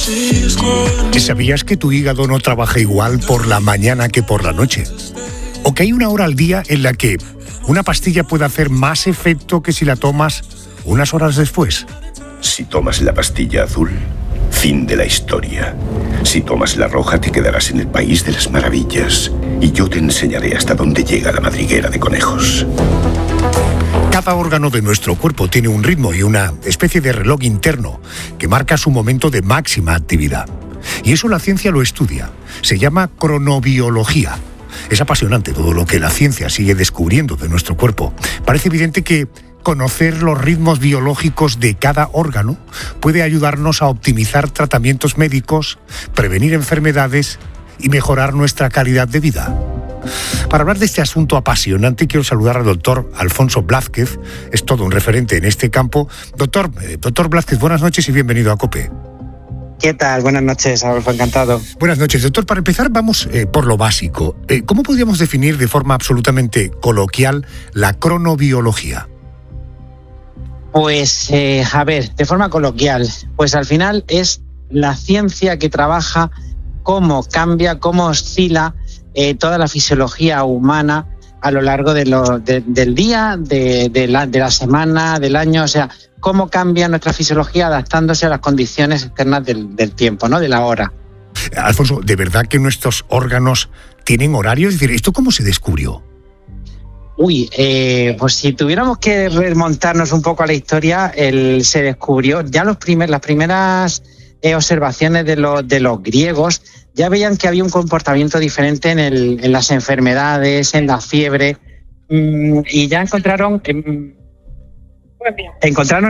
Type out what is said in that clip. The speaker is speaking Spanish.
¿Sabías que tu hígado no trabaja igual por la mañana que por la noche? ¿O que hay una hora al día en la que una pastilla puede hacer más efecto que si la tomas unas horas después? Si tomas la pastilla azul, fin de la historia. Si tomas la roja, te quedarás en el país de las maravillas. Y yo te enseñaré hasta dónde llega la madriguera de conejos. Cada órgano de nuestro cuerpo tiene un ritmo y una especie de reloj interno que marca su momento de máxima actividad. Y eso la ciencia lo estudia. Se llama cronobiología. Es apasionante todo lo que la ciencia sigue descubriendo de nuestro cuerpo. Parece evidente que conocer los ritmos biológicos de cada órgano puede ayudarnos a optimizar tratamientos médicos, prevenir enfermedades y mejorar nuestra calidad de vida. Para hablar de este asunto apasionante, quiero saludar al doctor Alfonso Blázquez. Es todo un referente en este campo. Doctor Blázquez, buenas noches y bienvenido a COPE. ¿Qué tal? Buenas noches, Adolfo, encantado. Buenas noches, doctor. Para empezar, vamos por lo básico. ¿Cómo podríamos definir de forma absolutamente coloquial la cronobiología? Pues, de forma coloquial, pues al final es la ciencia que trabaja cómo cambia, cómo oscila toda la fisiología humana a lo largo del día, de la semana, del año, o sea, cómo cambia nuestra fisiología adaptándose a las condiciones externas del tiempo, ¿no? De la hora. Alfonso, ¿de verdad que nuestros órganos tienen horario? Es decir, ¿esto cómo se descubrió? Pues si tuviéramos que remontarnos un poco a la historia, se descubrió, ya las primeras observaciones de los griegos ya veían que había un comportamiento diferente en las enfermedades, en la fiebre, y ya encontraron